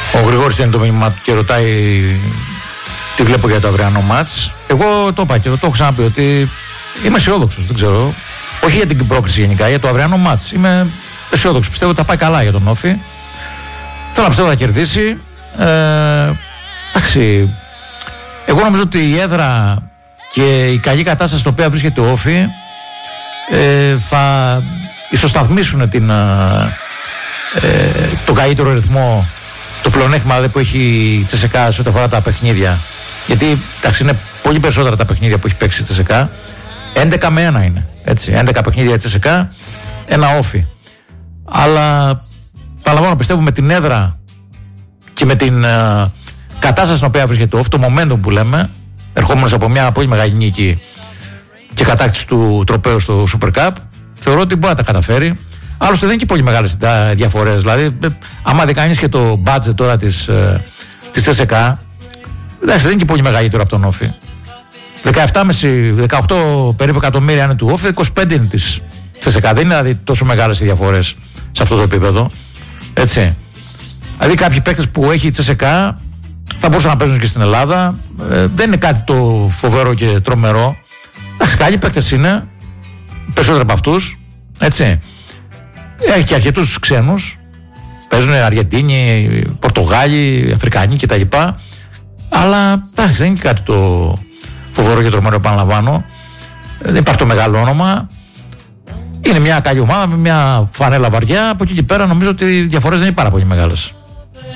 Ο Γρηγόρης είναι το μήνυμα του και ρωτάει τι βλέπω για το αυριανό μάτς. Εγώ το είπα και το έχω ξαναπεί ότι είμαι αισιόδοξος, δεν ξέρω. Όχι για την πρόκριση γενικά, για το αυριανό μάτς. Είμαι αισιόδοξος, πιστεύω ότι θα πάει καλά για τον Όφη. Θέλω να πιστεύω θα κερδίσει. Εντάξει, εγώ νομίζω ότι η έδρα και η καλή κατάσταση στην οποία βρίσκεται ο Όφη θα ισοσταθμίσουν τον καλύτερο ρυθμό, το πλεονέκτημα δηλαδή που έχει η Τσεσεκά σε ό,τι αφορά τα παιχνίδια. Γιατί εντάξει, είναι πολύ περισσότερα τα παιχνίδια που έχει παίξει η Τσεσεκά. 11 με 1 είναι. Έτσι, 11 παιχνίδια η Τσεσεκά, ένα Όφη. Αλλά παραλαμβάνω, πιστεύω με την έδρα και με την κατάσταση στην οποία βρίσκεται ο Όφη, το momentum που λέμε, ερχόμενος από μια πολύ μεγάλη νίκη και κατάκτηση του τροπαίου στο Super Cup, θεωρώ ότι μπορεί να τα καταφέρει. Άλλωστε δεν είναι και πολύ μεγάλες διαφορές. Δηλαδή, άμα δει κανείς και το budget τώρα της ΤΣΕΚΑ, δεν είναι και πολύ μεγαλύτερο από τον Όφη. 18 περίπου εκατομμύρια είναι του Όφη, 25 είναι της ΤΣΕΚΑ. Δεν είναι δηλαδή τόσο μεγάλες οι διαφορές σε αυτό το επίπεδο. Έτσι. Δηλαδή, κάποιοι παίκτες που έχει η ΤΣΕΚΑ θα μπορούσαν να παίζουν και στην Ελλάδα. Δεν είναι κάτι το φοβερό και τρομερό. Καλοί παίκτες είναι, περισσότεροι από αυτούς. Έτσι. Έχει και αρκετούς ξένους. Παίζουν Αργεντίνοι, Πορτογάλοι, Αφρικανοί κτλ. Αλλά εντάξει, δεν είναι κάτι το φοβερό και τρομερό, επαναλαμβάνω. Δεν υπάρχει το μεγάλο όνομα. Είναι μια καλή ομάδα με μια φανέλα βαριά. Από εκεί και πέρα νομίζω ότι οι διαφορές δεν είναι πάρα πολύ μεγάλες.